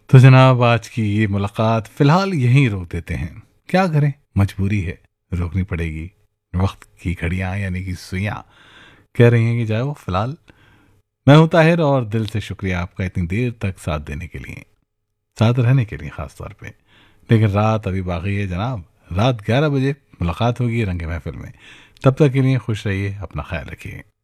तो जनाब आज की ये मुलाकात फिलहाल यहीं रोक देते हैं। क्या करें, मजबूरी है, रोकनी पड़ेगी। वक्त की घड़ियां यानी कि सुइयां कह रही हैं कि जाओ फिलहाल। मैं हूं ताहिर और दिल से शुक्रिया आपका इतनी देर तक साथ देने के लिए, साथ रहने के लिए खास तौर पे। लेकिन रात अभी बाकी है जनाब। रात 11 बजे मुलाकात होगी रंग महफिल में। तब तक के लिए खुश रहिए, अपना ख्याल रखिए।